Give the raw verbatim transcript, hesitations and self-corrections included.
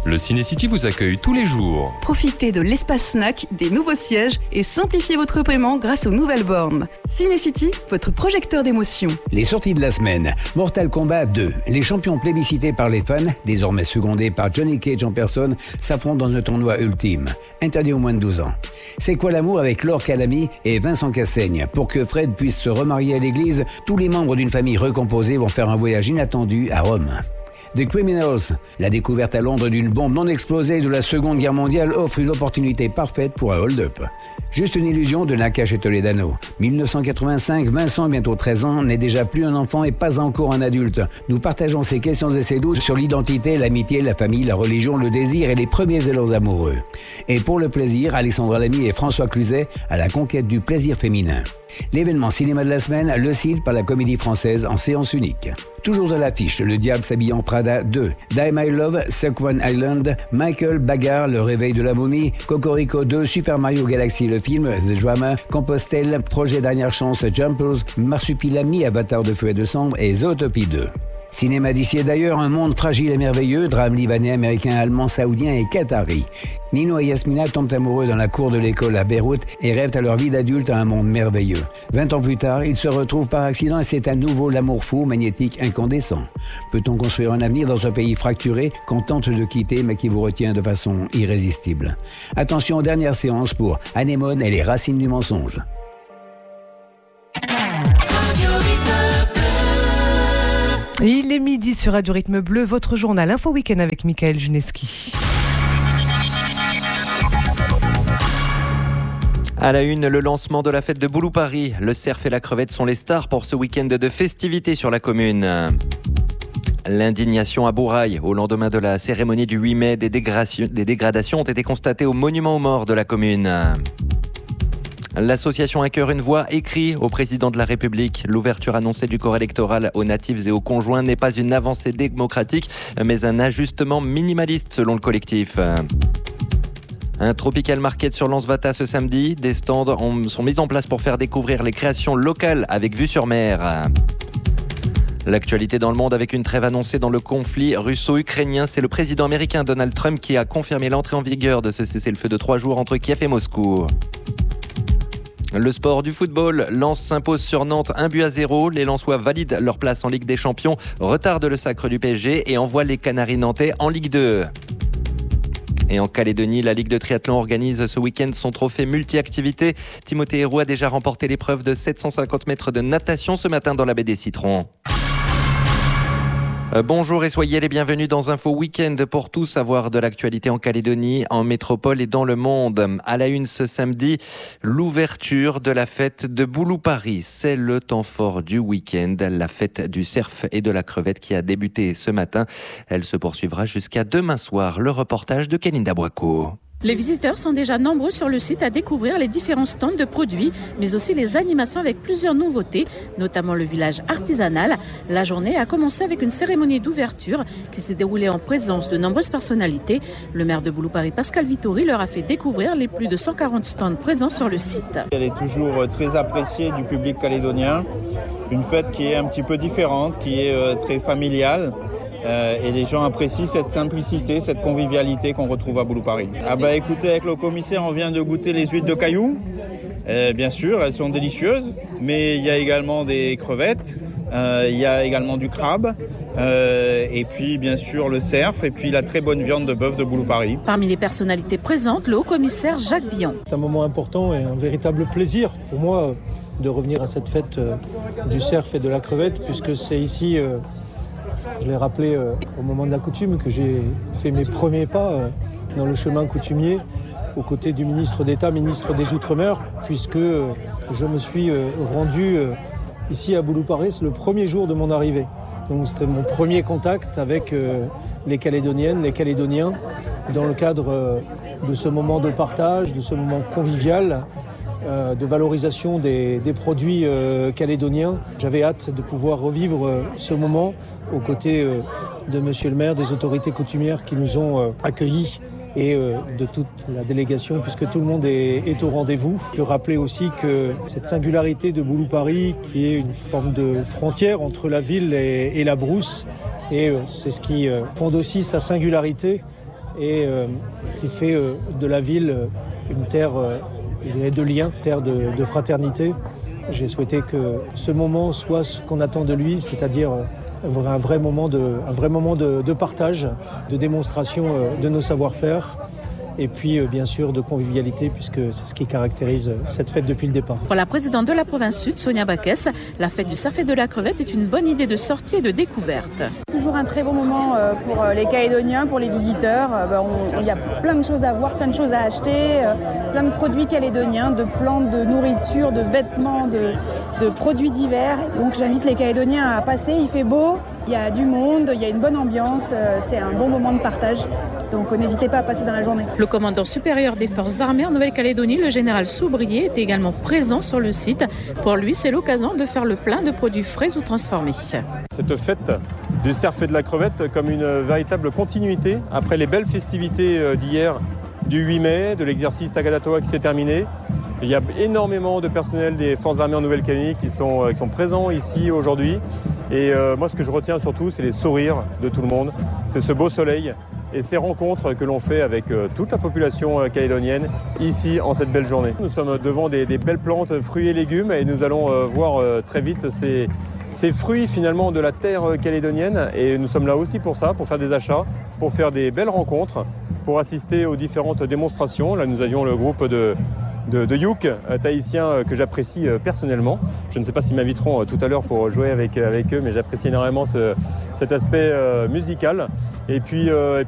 Le Ciné-City vous accueille tous les jours. Profitez de l'espace snack, des nouveaux sièges et simplifiez votre paiement grâce aux nouvelles bornes. Ciné-City, votre projecteur d'émotions. Les sorties de la semaine. Mortal Kombat deux. Les champions plébiscités par les fans, désormais secondés par Johnny Cage en personne, s'affrontent dans un tournoi ultime. Interdit aux moins de douze ans. C'est quoi l'amour avec Laure Calamy et Vincent Cassaigne? Pour que Fred puisse se remarier à l'église, tous les membres d'une famille recomposée vont faire un voyage inattendu à Rome. The Criminals, la découverte à Londres d'une bombe non explosée de la Seconde Guerre mondiale offre une opportunité parfaite pour un hold-up. Juste une illusion de Nakash et Toledano. dix-neuf cent quatre-vingt-cinq, Vincent, bientôt treize ans, n'est déjà plus un enfant et pas encore un adulte. Nous partageons ses questions et ses doutes sur l'identité, l'amitié, la famille, la religion, le désir et les premiers élans amoureux. Et pour le plaisir, Alexandra Lamy et François Cluzet à la conquête du plaisir féminin. L'événement cinéma de la semaine, Le Cid par la Comédie Française en séance unique. Toujours à l'affiche, Le Diable s'habille en Prada deux, Die My Love, Sequan Island, Michael, Bagarre, Le Réveil de la Momie, Cocorico deux, Super Mario Galaxy le film, The Drama, Compostelle, Projet Dernière Chance, Jumpers, Marsupilami, Avatar de Feu et de Cendre et Zootopie deux. Cinéma d'ici et d'ailleurs, un monde fragile et merveilleux, drame libanais, américain, allemand, saoudien et qatari. Nino et Yasmina tombent amoureux dans la cour de l'école à Beyrouth et rêvent à leur vie d'adulte à un monde merveilleux. Vingt ans plus tard, ils se retrouvent par accident et c'est à nouveau l'amour fou, magnétique, incandescent. Peut-on construire un avenir dans un pays fracturé qu'on tente de quitter mais qui vous retient de façon irrésistible? Attention, dernière séance pour Anémone et les racines du mensonge. Il est midi sur Radio Rythme Bleu, votre journal Info Week-end avec Michael Juneski. À la une, le lancement de la fête de Boulou-Paris. Le cerf et la crevette sont les stars pour ce week-end de festivités sur la commune. L'indignation à Bourail. Au lendemain de la cérémonie du huit mai, des dégradations, des dégradations ont été constatées au monument aux morts de la commune. L'association Un cœur, une voix écrit au président de la République. L'ouverture annoncée du corps électoral aux natifs et aux conjoints n'est pas une avancée démocratique, mais un ajustement minimaliste selon le collectif. Un Tropical Market sur Lansvata ce samedi. Des stands sont mis en place pour faire découvrir les créations locales avec vue sur mer. L'actualité dans le monde avec une trêve annoncée dans le conflit russo-ukrainien. C'est le président américain Donald Trump qui a confirmé l'entrée en vigueur de ce cessez-le-feu de trois jours entre Kiev et Moscou. Le sport du football, Lens s'impose sur Nantes un but à zéro. Les Lensois valident leur place en Ligue des Champions, retardent le sacre du P S G et envoient les Canaries nantais en Ligue deux. Et en Calédonie, la Ligue de triathlon organise ce week-end son trophée multi-activité. Timothée Héroux a déjà remporté l'épreuve de sept cent cinquante mètres de natation ce matin dans la baie des Citrons. Bonjour et soyez les bienvenus dans Info Week-end pour tout savoir de l'actualité en Calédonie, en métropole et dans le monde. À la une ce samedi, l'ouverture de la fête de Boulou-Paris. C'est le temps fort du week-end, la fête du cerf et de la crevette qui a débuté ce matin. Elle se poursuivra jusqu'à demain soir. Le reportage de Kélinda Boaco. Les visiteurs sont déjà nombreux sur le site à découvrir les différents stands de produits, mais aussi les animations avec plusieurs nouveautés, notamment le village artisanal. La journée a commencé avec une cérémonie d'ouverture qui s'est déroulée en présence de nombreuses personnalités. Le maire de Boulou-Paris, Pascal Vittori, leur a fait découvrir les plus de cent quarante stands présents sur le site. Elle est toujours très appréciée du public calédonien. Une fête qui est un petit peu différente, qui est très familiale. Euh, et les gens apprécient cette simplicité, cette convivialité qu'on retrouve à Boulou-Paris. Ah bah écoutez, avec le commissaire, on vient de goûter les huîtres de Caillou. Euh, bien sûr, elles sont délicieuses, mais il y a également des crevettes, euh, il y a également du crabe, euh, et puis bien sûr le cerf, et puis la très bonne viande de bœuf de Boulou-Paris. Parmi les personnalités présentes, le haut-commissaire Jacques Billon. C'est un moment important et un véritable plaisir pour moi de revenir à cette fête euh, du cerf et de la crevette, puisque c'est ici... Euh, Je l'ai rappelé euh, au moment de la coutume que j'ai fait mes premiers pas euh, dans le chemin coutumier aux côtés du ministre d'État, ministre des Outre-mer, puisque euh, je me suis euh, rendu euh, ici à Boulou-Paris le premier jour de mon arrivée. Donc c'était mon premier contact avec euh, les Calédoniennes, les Calédoniens, dans le cadre euh, de ce moment de partage, de ce moment convivial, euh, de valorisation des, des produits euh, calédoniens. J'avais hâte de pouvoir revivre euh, ce moment aux côtés euh, de Monsieur le maire, des autorités coutumières qui nous ont euh, accueillis et euh, de toute la délégation, puisque tout le monde est, est au rendez-vous. Je peux rappeler aussi que cette singularité de Boulou-Paris, qui est une forme de frontière entre la ville et, et la brousse, et euh, c'est ce qui euh, fonde aussi sa singularité, et euh, qui fait euh, de la ville une terre euh, de liens, terre de, de fraternité. J'ai souhaité que ce moment soit ce qu'on attend de lui, c'est-à-dire un vrai moment de, un vrai moment de, de partage, de démonstration de nos savoir-faire et puis bien sûr de convivialité puisque c'est ce qui caractérise cette fête depuis le départ. Pour la présidente de la province sud, Sonia Baquès, la fête du cerf et de la crevette est une bonne idée de sortie et de découverte. Toujours un très bon moment pour les Calédoniens, pour les visiteurs. Il y a plein de choses à voir, plein de choses à acheter, plein de produits calédoniens, de plantes, de nourriture, de vêtements, de, de produits divers. Donc j'invite les Calédoniens à passer, il fait beau, il y a du monde, il y a une bonne ambiance, c'est un bon moment de partage. Donc n'hésitez pas à passer dans la journée. Le commandant supérieur des forces armées en Nouvelle-Calédonie, le général Soubrier, est également présent sur le site. Pour lui, c'est l'occasion de faire le plein de produits frais ou transformés. Cette fête du cerf et de la crevette comme une véritable continuité après les belles festivités d'hier, du huit mai, de l'exercice Tagadatoa qui s'est terminé. Il y a énormément de personnel des forces armées en Nouvelle-Calédonie qui sont, qui sont présents ici aujourd'hui. Et euh, moi, ce que je retiens surtout, c'est les sourires de tout le monde. C'est ce beau soleil et ces rencontres que l'on fait avec euh, toute la population euh, calédonienne ici en cette belle journée. Nous sommes devant des, des belles plantes, fruits et légumes et nous allons euh, voir euh, très vite ces, ces fruits finalement de la terre euh, calédonienne. Et nous sommes là aussi pour ça, pour faire des achats, pour faire des belles rencontres, pour assister aux différentes démonstrations. Là, nous avions le groupe de de, de Youk, euh, tahitien euh, que j'apprécie euh, personnellement. Je ne sais pas s'ils m'inviteront euh, tout à l'heure pour jouer avec, avec eux, mais j'apprécie énormément ce, cet aspect euh, musical. Et puis, euh,